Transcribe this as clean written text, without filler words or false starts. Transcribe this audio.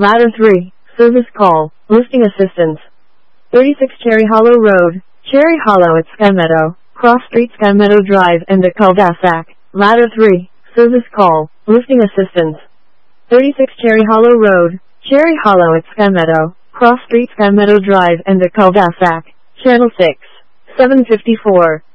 Ladder 3, service call, listing assistance. 36 Cherry Hollow Road, Cherry Hollow at Sky Meadow, Cross Street Sky Meadow Drive and the cul-de-sac. Ladder 3, service call, listing assistance. 36 Cherry Hollow Road, Cherry Hollow at Sky Meadow, Cross Street Sky Meadow Drive and the cul-de-sac. Channel 6, 754.